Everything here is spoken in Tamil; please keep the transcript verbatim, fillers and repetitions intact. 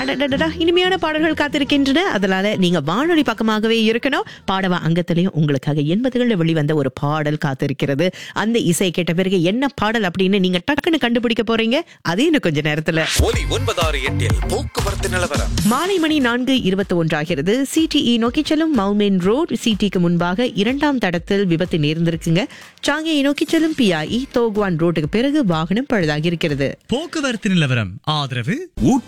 அடடடடா, இனிமையான பாடல்கள் காத்திருக்கின்றன. அதனால நீங்க வானொலி பக்கமாகவே இருக்கணும். பாடவா அங்கத்திலையும் உங்களுக்காக எண்பதுகள்ல வெளிவந்த ஒரு பாடல் காத்திருக்கிறது. அந்த இசை கேட்ட பிறகு என்ன பாடல் அப்படின்னு நீங்க டக்குன்னு கண்டுபிடிக்க போறீங்க. அதே இன்னும் கொஞ்ச நேரத்துல. ஒலி ஒன்பதாறு எட்டில் போக்குவரத்து நிலவரம். மாலை மணி நான்கு இருபத்தி ஒன்று ஆகிறது. சிடிஇ நோக்கி செல்லும் மவுமென் ரோட் சிடிக்கு முன்பாக இரண்டாம் தடத்தில் விபத்து நேர்ந்திருக்குங்க. சாங்கியை நோக்கி செல்லும் பிஐஇ தோகுவான் ரோட்டுக்கு பிறகு வாகனம் பழுதாகி இருக்கிறது. போக்குவரத்து நிலவரம் ஆதரவு